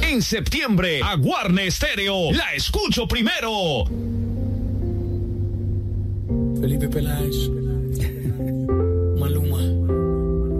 En septiembre, Aguarne Estéreo, la escucho primero. Felipe Peláez.